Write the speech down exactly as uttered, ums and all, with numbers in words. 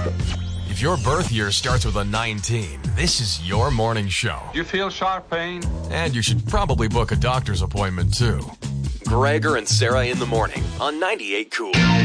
If your birth year starts with a nineteen, this is your morning show. You feel sharp pain? And you should probably book a doctor's appointment, too. Gregor and Sarah in the morning on ninety-eight Cool.